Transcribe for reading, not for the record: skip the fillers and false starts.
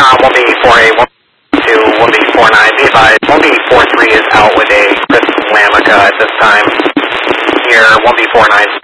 1B48, 1B2, 1B49, be advised, 1B43 is out with a Chris Lamica at this time. Here, 1B49